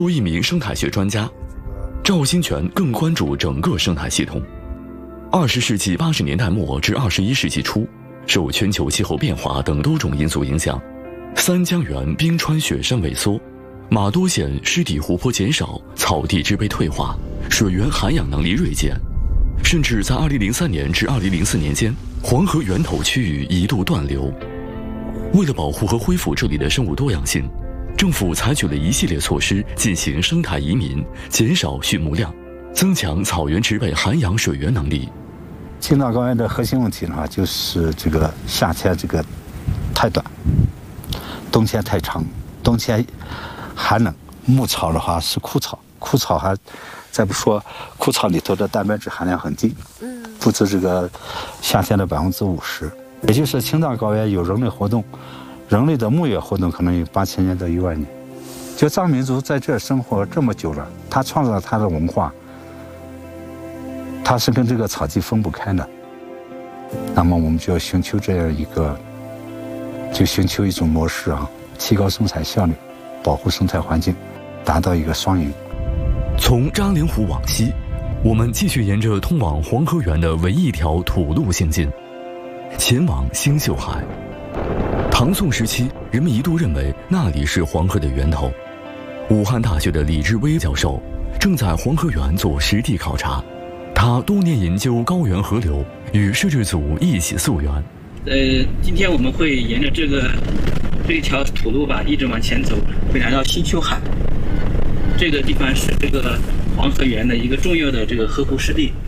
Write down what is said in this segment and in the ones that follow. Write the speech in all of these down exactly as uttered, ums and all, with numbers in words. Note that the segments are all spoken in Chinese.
作为一名生态学专家，赵新全更关注整个生态系统。二十世纪八十年代末至二十一世纪初，受全球气候变化等多种因素影响，三江源冰川雪山萎缩，马多县湿地湖泊减少，草地植被退化，水源涵养能力锐减，甚至在二零零三年至二零零四年间，黄河源头区域一度断流。为了保护和恢复这里的生物多样性，政府采取了一系列措施进行生态移民，减少畜牧量，增强草原植被涵养水源能力。 青藏高原的核心问题呢，就是这个夏天这个太短，冬天太长。冬天寒冷，牧草的话是枯草，枯草还再不说枯草里头的蛋白质含量很低，嗯，不止这个夏天的百分之五十。也就是青藏高原有人类活动，人类的牧业活动可能有八千年到一万年。就藏民族在这儿生活这么久了，他创造了他的文化，他是跟这个草地分不开的。那么我们就要寻求这样一个，就寻求一种模式啊，提高生产效率，保护生态环境，达到一个双赢。 从扎陵湖往西，我们继续沿着通往黄河源的唯一一条土路行进，前往星宿海。唐宋时期，人们一度认为那里是黄河的源头。武汉大学的李志威教授正在黄河源做实地考察，他多年研究高原河流，与摄制组一起溯源。 呃，今天我们会沿着这个这一条土路吧，一直往前走，会来到星宿海。这个地方是这个黄河源的一个重要的这个呵护湿地。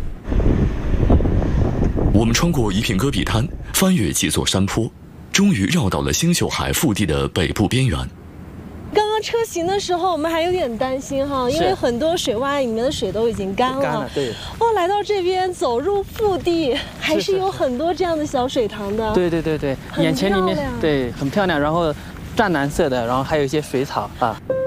我们穿过一片戈壁滩，翻越几座山坡，终于绕到了星宿海腹地的北部边缘。 刚刚车行的时候，我们还有点担心哈，因为很多水洼里面的水都已经干了。 干了，对。 哦，来到这边走入腹地，还是有很多这样的小水塘的。 对对对对，眼前里面对很漂亮，然后湛蓝色的，然后还有一些水草啊。